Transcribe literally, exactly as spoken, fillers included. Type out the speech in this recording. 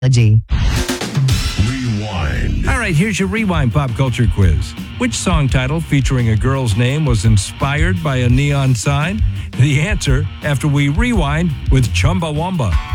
Rewind. All right, here's your Rewind pop culture quiz. Which song title featuring a girl's name was inspired by a neon sign? The answer after we rewind with Chumbawamba.